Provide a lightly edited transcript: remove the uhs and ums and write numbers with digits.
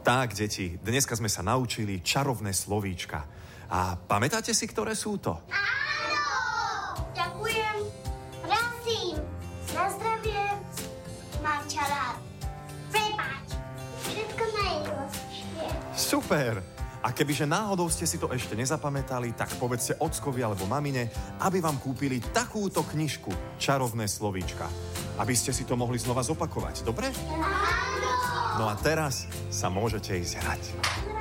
Tak, deti, dneska sme sa naučili čarovné slovíčka. A pamätáte si, ktoré sú to? Áno! Ďakujem. Prosím. Na zdravie. Mám ťa rád. Prepáč. Všetko najlepšie. Super! A kebyže náhodou ste si to ešte nezapamätali, tak povedzte ockovi alebo mamine, aby vám kúpili takúto knižku Čarovné slovíčka. Aby ste si to mohli znova zopakovať, dobre? Áno! No a teraz sa môžete ísť hrať.